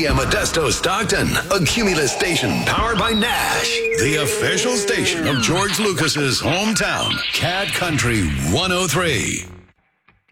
via Modesto Stockton, a Cumulus station powered by Nash, the official station of George Lucas's hometown, Cat Country 103.